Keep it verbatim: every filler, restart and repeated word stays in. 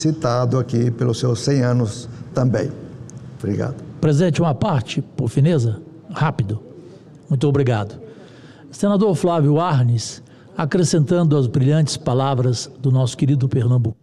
citado aqui pelos seus cem anos também. Obrigado. Presidente, uma parte, por fineza, rápido. Muito obrigado. Senador Flávio Arnes, acrescentando as brilhantes palavras do nosso querido Pernambuco.